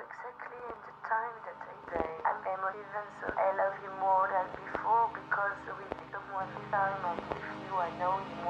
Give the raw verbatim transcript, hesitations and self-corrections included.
exactly in the time that I say. I'm emotive and so I love you more than before because with someone time and with you I know you